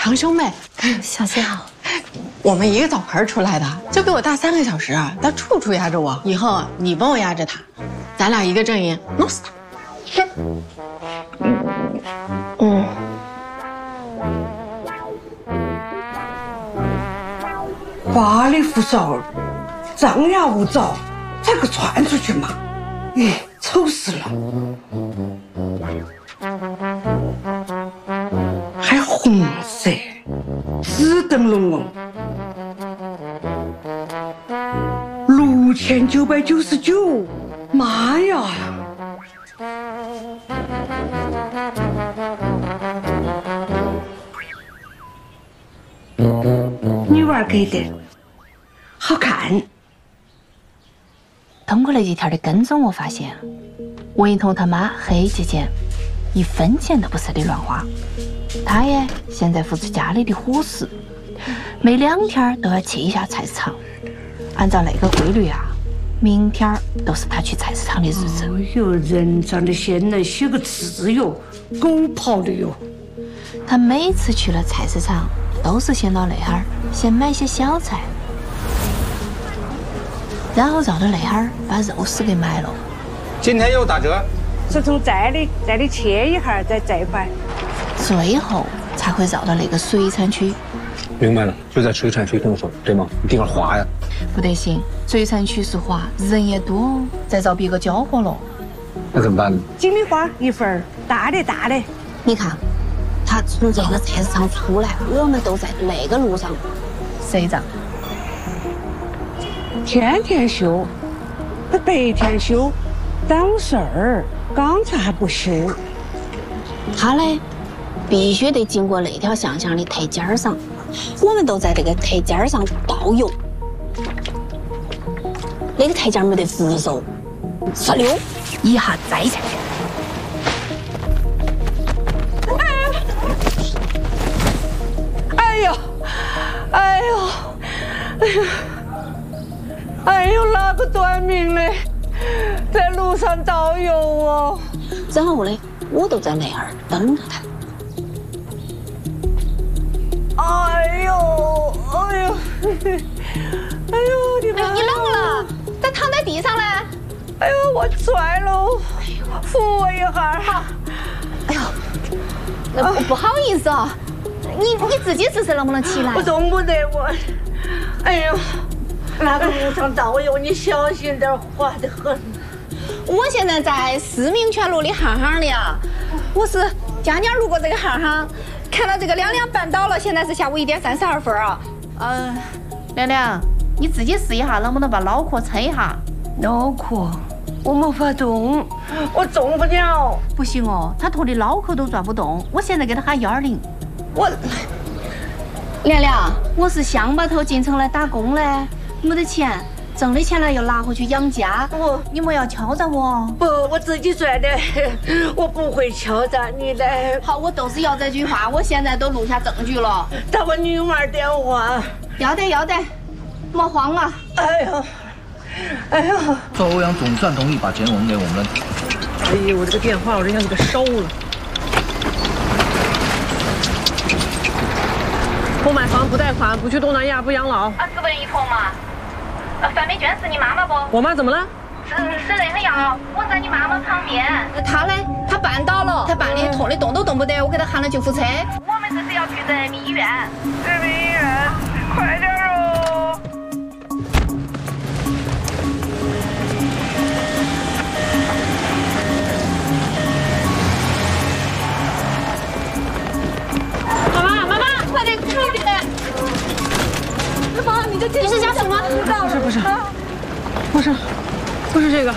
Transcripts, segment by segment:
堂兄妹， 小姐好。 我们一个澡盆出来的，就比我大3个小时，他处处压着我。以后你帮我压着他，咱俩一个阵营，弄死他。 花里胡哨，张牙舞爪，咋个窜出去嘛？咦，丑死了！还红色，紫灯笼笼，6999，妈呀！女娃给的，好看。 通过那几天的跟踪，我发现文一彤他妈黑姐姐1分钱都不舍得乱花。她耶，现在负责家里的伙食，每2天都要去一下菜市场。按照那个规律啊，明天都是她去菜市场的日子。 哎呦，人长得鲜来写个字哟，狗刨的哟。 她每次去了菜市场，都是先到那哈儿先买些小菜，然后绕到那哈儿把肉丝给买了。 今天有打折， 是从寨里切一下再买， 最后才会绕到那个水产区。 明白了，就在水产区动手，对吗？你地方滑呀？ 不得行，水产区是滑，人也多，再遭别个搅和了。 那怎么办呢？ 金莲花1份，大的。 你看，他从这个菜市场出来，我们都在那个路上。谁让？ 天天修，他白天修，耽误事儿。刚才还不行。 他呢，必须得经过那条巷的台阶儿上，我们都在这个台阶儿上倒油。那个台阶没得扶手，哧溜一下栽下去。 哎呦，哪个短命的在路上倒油哦？ 然后呢，我都在那儿等着他。 哎呦，你妈！ 你啷个了？咋躺在地上呢？ 哎呦，我摔了，扶我一下。 好。哎呦，那不好意思啊，你自己试试能不能起来？ 我动不得我。哎呦，那个路上倒油，你小心点，滑得很。 我现在在4民泉路的巷里啊，我是家家路过这个巷，看到这个亮亮绊倒了，现在是下午1点32分啊。 亮亮，你自己试一下，能不能把脑壳撑一下？ 脑壳，我没法动，我动不了。 不行哦，他拖的脑壳都转不动，我现在给他喊120。 亮亮，我是乡巴头进城来打工的，没得钱，挣的钱呢又拿回去养家。你们要敲诈我？ 不，我自己赚的，我不会敲诈你的。 好，我都是要这句话，我现在都录下证据了。 打我女娃电话。 要得，莫慌啊。 哎呦！ 赵欧阳总算同意把钱还给我们了。 哎呦，我这个电话我真想给它烧了。不买房，不贷款，不去东南亚，不养老。 是文一彤嘛？范美娟是你妈妈不？ 我妈怎么了？ 是那个样，我在你妈妈旁边。 她呢？她绊倒了，她绊的痛的动都动不得，我给她喊了救护车。 我们这是要去人民医院。人民医院，快点哦！ 妈妈，快点，快点！妈妈，你是家属吗？ 不是这个。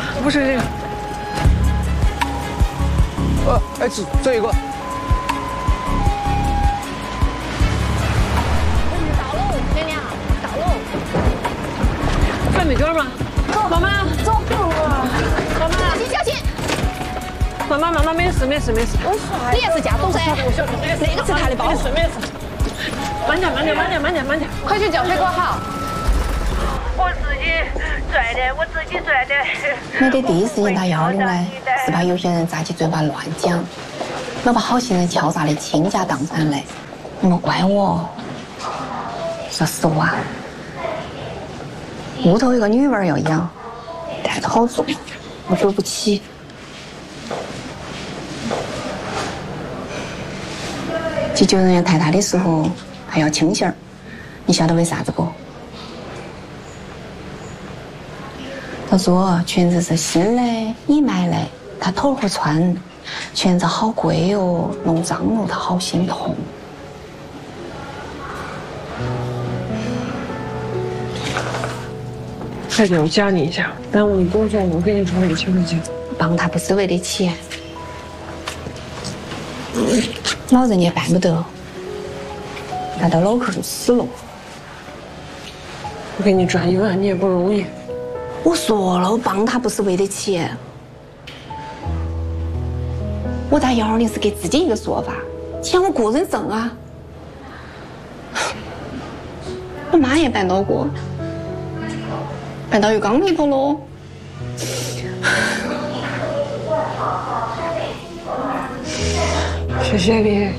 哎，这一个。 到喽，亮亮，到喽。 范美娟吗？妈妈， 走。 妈妈， 小心。 妈妈，没事。 你也是家属噻？那个是他的包。 没事。慢点， 快去缴费挂号。 我自己赚的。 没得第一时间打120呢，是怕有些人咂起嘴巴乱讲，没把好心人敲诈的倾家荡产嘞。 你莫怪我。说实话，屋头一个女娃要养，担子好重，我走不起。急救人员抬她的时候还要清醒儿，你晓得为啥子不？他说裙子是新的，你买的，他头回穿，裙子好贵哦，弄脏了他好心痛。 快点，我加你一下，耽误你工作，我给你转5000块钱。 帮他不是为了钱，老人也办不得，他的脑壳就死了。 我给你转1万，你也不容易。 我说了，我帮他不是为了钱。我打120是给自己一个说法，钱我个人挣啊。我妈也办到过，办到浴缸里头喽。 谢谢你。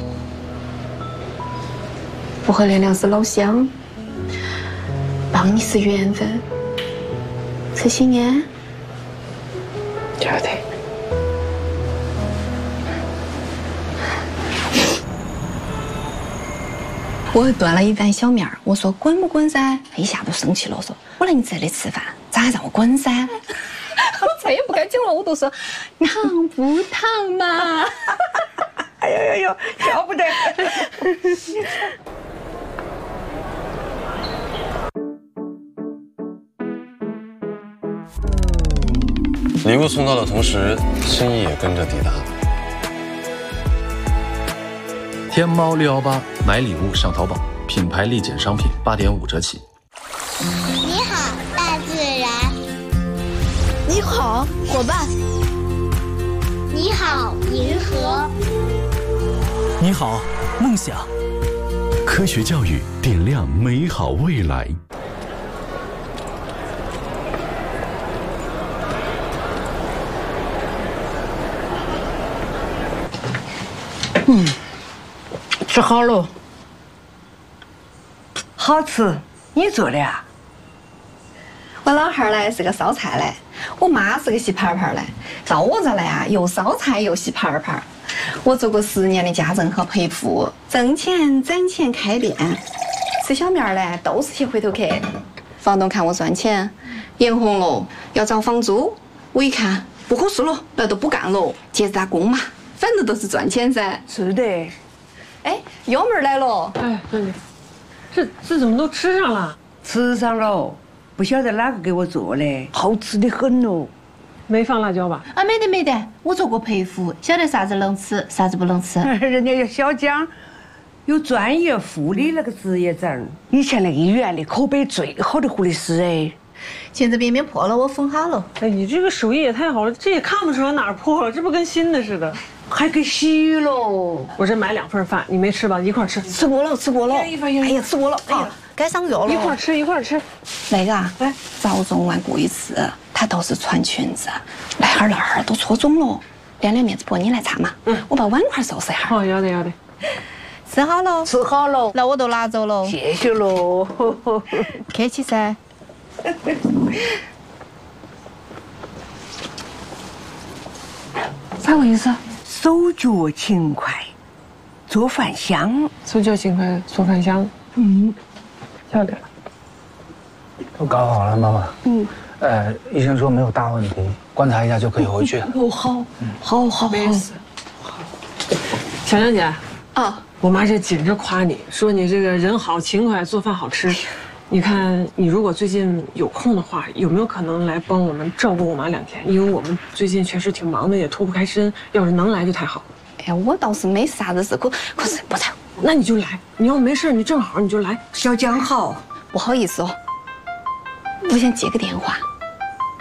我和亮亮是老乡，帮你是缘分。吃新年。 晓得。 我端了一碗小面儿，我说滚不滚噻？他一下都生气了，我说我来你这里吃饭，咋还让我滚噻？我再也不敢讲了，我都说烫不烫嘛？ 哎呦呦呦，晓不得。 礼物送到的同时，心意也跟着抵达。 天猫618买礼物上淘宝，品牌立减商品8.5折起。 你好，大自然。 你好，伙伴。 你好，银河。 你好，梦想。科学教育点亮美好未来。 吃好了，好吃，你做的啊？ 我老汉儿呢是个烧菜的，我妈是个洗盘盘的，到我这来啊，又烧菜又洗盘盘。我做过10年的家政和陪护，挣钱攒钱开店，吃小面呢都是些回头客。房东看我赚钱，眼红了，要涨房租。我一看不合适了，那都不干了，接着打工嘛，反正都是赚钱噻。 是的。 哎，幺妹儿来了。 哎，妹妹，这怎么都吃上了？ 吃上了，不晓得哪个给我做的，好吃的很哦。 没放辣椒吧？ 啊，没得没得，我做过陪护，晓得啥子能吃，啥子不能吃。 人家小江有专业护理那个职业证，以前那个医院的口碑最好的护理师哎。 钳子边边破了，我缝好了。 哎，你这个手艺也太好了，这也看不出来哪儿破了，这不跟新的似的。 还给洗了。 我这买2份饭，你没吃吧？一块吃。 吃过了，吃过了。哎呀，吃过了。哎呀，该上肉了。 一块吃，一块吃。 那个啊，早中晚各一次，他都是穿裙子，那儿都戳肿了。亮亮面子婆，你来擦嘛。我把碗筷收拾一下。 好，要得要得。 吃好了， 吃好了。 那我都拿走了。 谢谢喽。 客气噻。 啥个意思？ 手脚勤快，做饭香。 手脚勤快，做饭香。晓得了。 都搞好了，妈妈。医生说没有大问题，观察一下就可以回去了。 哦，好， 没事。小杨姐。啊。我妈这紧着夸你，说你这个人好勤快，做饭好吃。你看，你如果最近有空的话，有没有可能来帮我们照顾我妈2天？因为我们最近确实挺忙的，也脱不开身。要是能来就太好了。 哎呀，我倒是没啥子事，可是不太。 那你就来，你要没事，你正好你就来。 小江好， 不好意思哦，我想接个电话。